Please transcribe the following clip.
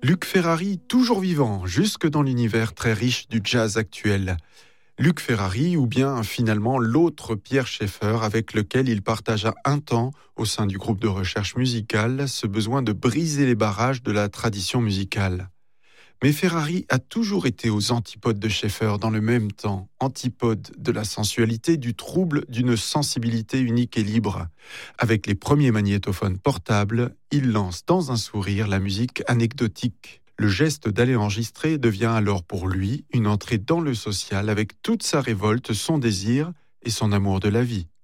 Luc Ferrari, toujours vivant, jusque dans l'univers très riche du jazz actuel. Luc Ferrari ou bien finalement l'autre Pierre Schaeffer avec lequel il partagea un temps, au sein du groupe de recherche musicale, ce besoin de briser les barrages de la tradition musicale. Mais Ferrari a toujours été aux antipodes de Schaeffer dans le même temps, antipode de la sensualité, du trouble, d'une sensibilité unique et libre. Avec les premiers magnétophones portables, il lance dans un sourire la musique anecdotique. Le geste d'aller enregistrer devient alors pour lui une entrée dans le social avec toute sa révolte, son désir et son amour de la vie.